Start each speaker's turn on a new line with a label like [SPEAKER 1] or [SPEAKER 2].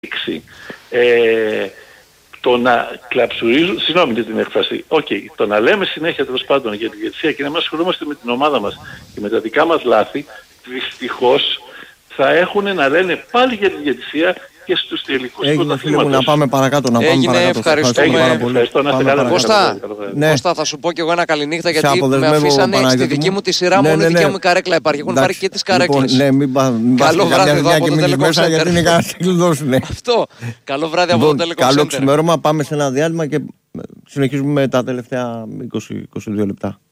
[SPEAKER 1] το να κλαψουρίζουν, συγγνώμη για την έκφραση, το να λέμε συνέχεια τέλος πάντων για την ηγεσία και να μας ασχολούμαστε με την ομάδα μας και με τα δικά μας λάθη, δυστυχώς θα έχουν να λένε πάλι για την ηγεσία και στους τελικούς πρωταθλήματος.
[SPEAKER 2] Να πάμε παρακάτω.
[SPEAKER 3] Ευχαριστούμε.
[SPEAKER 1] Ευχαριστώ, να είστε καλά.
[SPEAKER 3] Κώστα, θα σου πω και εγώ ένα καληνύχτα, γιατί με αφήσανε στη δική μου τη σειρά, μόνο η δικιά μου καρέκλα υπάρχει. Έχουν πάρει και τις καρέκλες. Καλό βράδυ εδώ από το Telecom Center. Αυτό. Καλό βράδυ από το Telecom Center.
[SPEAKER 2] Καλό ξημέρωμα, πάμε σε ένα διάλειμμα και συνεχίζουμε με τα τελευταία 20-22 λεπτά.